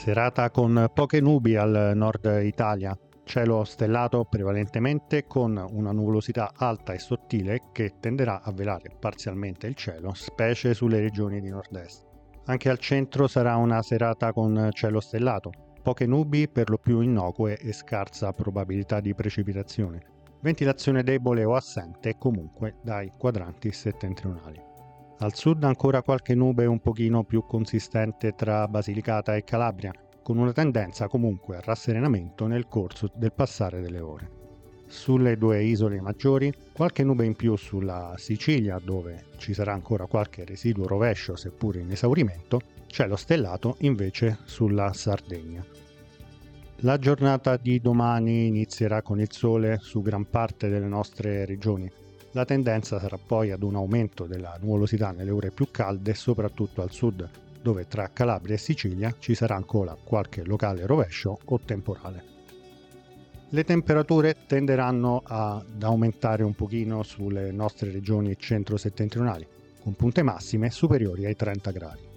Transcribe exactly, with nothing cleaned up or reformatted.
Serata con poche nubi al nord Italia, cielo stellato prevalentemente con una nuvolosità alta e sottile che tenderà a velare parzialmente il cielo, specie sulle regioni di nord-est. Anche al centro sarà una serata con cielo stellato, poche nubi per lo più innocue e scarsa probabilità di precipitazione, ventilazione debole o assente comunque dai quadranti settentrionali. Al sud ancora qualche nube un pochino più consistente tra Basilicata e Calabria, con una tendenza comunque a rasserenamento nel corso del passare delle ore. Sulle due isole maggiori, qualche nube in più sulla Sicilia, dove ci sarà ancora qualche residuo rovescio seppur in esaurimento, cielo stellato invece sulla Sardegna. La giornata di domani inizierà con il sole su gran parte delle nostre regioni. La tendenza sarà poi ad un aumento della nuvolosità nelle ore più calde, soprattutto al sud, dove tra Calabria e Sicilia ci sarà ancora qualche locale rovescio o temporale. Le temperature tenderanno ad aumentare un pochino sulle nostre regioni centro-settentrionali, con punte massime superiori ai trenta gradi.